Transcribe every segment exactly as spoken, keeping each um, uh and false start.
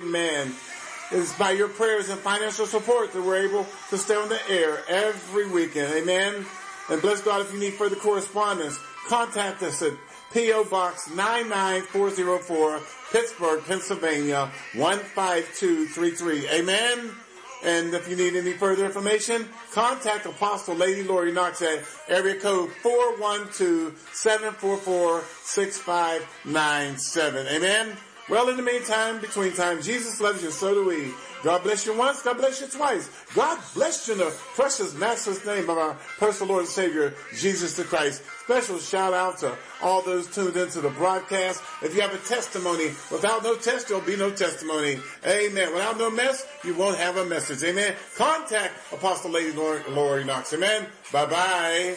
Amen. It's by your prayers and financial support that we're able to stay on the air every weekend. Amen. And bless God, if you need further correspondence, contact us at P O. Box nine nine four zero four, Pittsburgh, Pennsylvania, one five two three three. Amen. And if you need any further information, contact Apostle Lady Lori Knox at area code four one two, seven four four, six five nine seven. Amen. Well, in the meantime, between time, Jesus loves you, so do we. God bless you once, God bless you twice. God bless you in the precious, matchless name of our personal Lord and Savior, Jesus the Christ. Special shout out to all those tuned into the broadcast. If you have a testimony, without no test, there'll be no testimony. Amen. Without no mess, you won't have a message. Amen. Contact Apostle Lady Lori, Lori Knox. Amen. Bye-bye.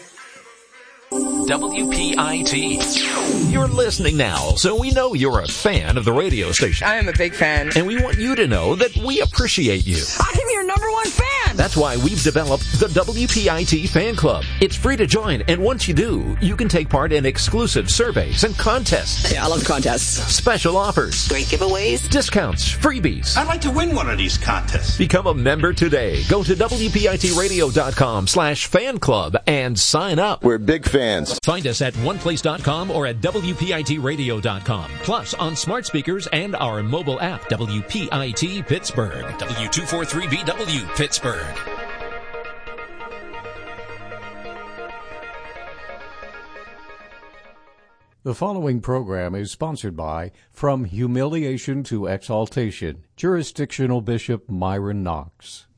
W P I T. You're listening now, so we know you're a fan of the radio station. I am a big fan. And we want you to know that we appreciate you. I'm your number one fan! That's why we've developed the W P I T Fan Club. It's free to join, and once you do, you can take part in exclusive surveys and contests. Yeah, I love contests. Special offers. Great giveaways. Discounts. Freebies. I'd like to win one of these contests. Become a member today. Go to W P I T radio dot com slash fan club and sign up. We're big fans. Find us at one place dot com or at W P I T radio dot com. Plus on smart speakers and our mobile app, W P I T Pittsburgh. W two forty-three B W Pittsburgh. The following program is sponsored by From Humiliation to Exaltation, Jurisdictional Bishop Myron Knox.